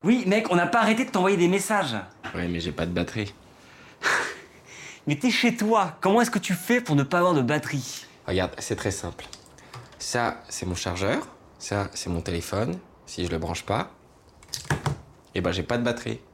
Oui, mec, on n'a pas arrêté de t'envoyer des messages. Ouais, mais j'ai pas de batterie. Mais t'es chez toi. Comment est-ce que tu fais pour ne pas avoir de batterie? Regarde, c'est très simple. Ça, c'est mon chargeur. Ça, c'est mon téléphone. Si je le branche pas, eh ben j'ai pas de batterie.